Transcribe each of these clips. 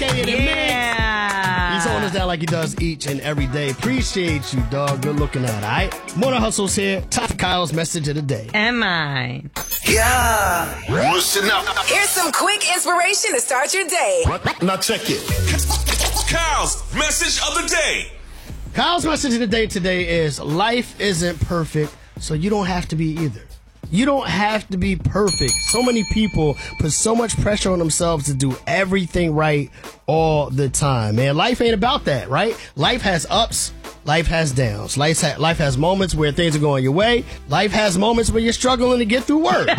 K in the mix. He's holding us down like he does each and every day. Appreciate you, dog. Good looking out, all right? Morning Hustle's here. Time for Kyle's message of the day. Am I? Yeah. Listen up. Here's some quick inspiration to start your day. Now check it. Kyle's message of the day. Kyle's message of the day today is life isn't perfect, so you don't have to be either. You don't have to be perfect. So many people put so much pressure on themselves to do everything right all the time. Man, life ain't about that, right? Life has ups. Life has downs. Life has moments where things are going your way. Life has moments where you're struggling to get through words.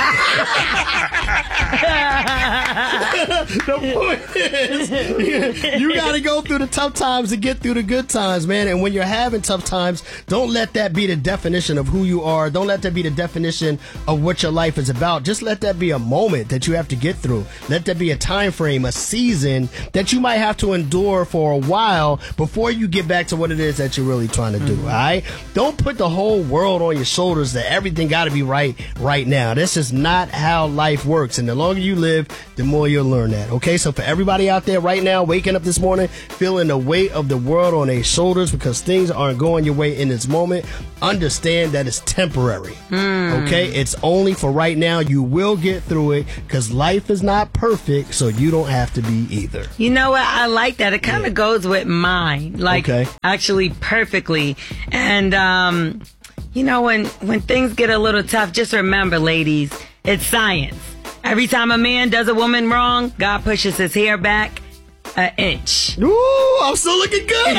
The point is, you got to go through the tough times to get through the good times, man. And when you're having tough times, don't let that be the definition of who you are. Don't let that be the definition of what your life is about. Just let that be a moment that you have to get through. Let that be a time frame, a season that you might have to endure for a while before you get back to what it is that you're really trying to do, all right? Don't put the whole world on your shoulders that everything got to be right now. This is not how life works. And the longer you live, the more you'll learn that, okay? So for everybody out there right now, waking up this morning, feeling the weight of the world on their shoulders because things aren't going your way in this moment, understand that it's temporary, okay? It's only for right now. You will get through it because life is not perfect, so you don't have to be either. You know what? I like that. It kind of goes with mine. Like, actually perfectly. And, you know, when things get a little tough, just remember, ladies, it's science. Every time a man does a woman wrong, God pushes his hair back an inch. Ooh, I'm still looking good.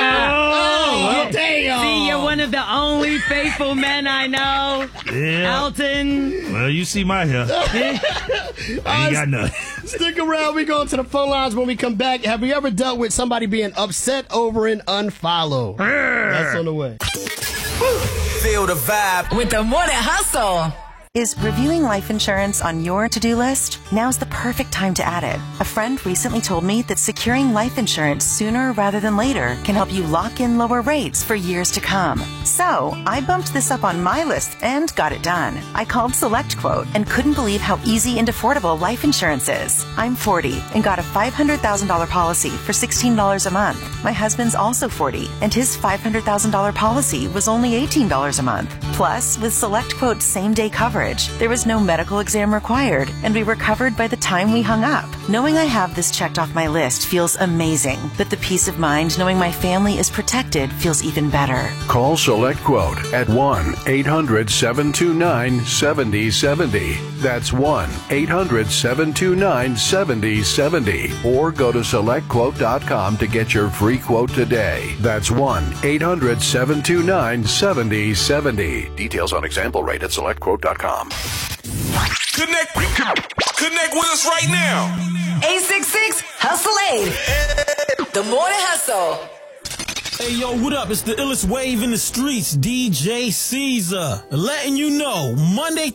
Oh, damn. See, you're one of the only faithful men I know. Yeah. Elton. Well, you see my hair. I ain't got nothing. Stick around. We go to the phone lines when we come back. Have you ever dealt with somebody being upset over an unfollow? That's on the way. Feel the vibe with the Morning Hustle. Is reviewing life insurance on your to-do list? Now's the perfect time to add it. A friend recently told me that securing life insurance sooner rather than later can help you lock in lower rates for years to come. So I bumped this up on my list and got it done. I called SelectQuote and couldn't believe how easy and affordable life insurance is. I'm 40 and got a $500,000 policy for $16 a month. My husband's also 40 and his $500,000 policy was only $18 a month. Plus, with SelectQuote's same-day coverage, there was no medical exam required, and we were covered by the time we hung up. Knowing I have this checked off my list feels amazing, but the peace of mind knowing my family is protected feels even better. Call SelectQuote at 1-800-729-7070. That's 1-800-729-7070. Or go to SelectQuote.com to get your free quote today. That's 1-800-729-7070. Details on example rate at SelectQuote.com. Connect with us right now. 866-HUSTLE-8. The Morning Hustle. Hey, yo, what up? It's the illest wave in the streets, DJ Caesar. Letting you know, Monday